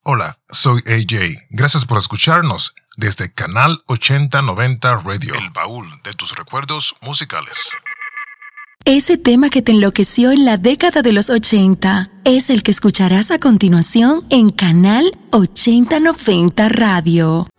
Hola, soy AJ. Gracias por escucharnos desde Canal 8090 Radio, el baúl de tus recuerdos musicales. Ese tema que te enloqueció en la década de los 80 es el que escucharás a continuación en Canal 8090 Radio.